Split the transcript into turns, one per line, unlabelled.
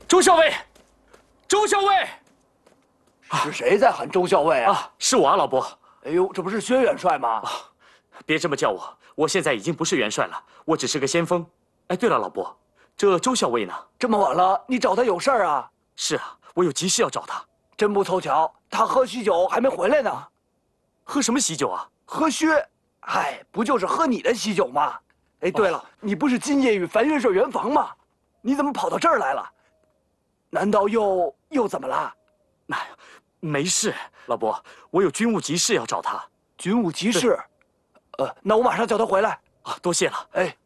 周校尉，周校尉，
是谁在喊周校尉啊？
是我啊，老伯。
哎呦，这不是薛元帅吗？
别这么叫我现在已经不是元帅了，我只是个先锋。哎，对了，老伯，这周校尉呢？
这么晚了，你找他有事儿啊？
是啊，我有急事要找他。
真不凑巧，他喝喜酒还没回来呢。
喝什么喜酒啊？
喝薛，哎，不就是喝你的喜酒吗？哎，对了，你不是今夜与樊元帅圆房吗？你怎么跑到这儿来了？难道又怎么了？
哎呀，没事，老伯，我有军务急事要找他。
军务急事，那我马上叫他回来。
啊，多谢了。
哎。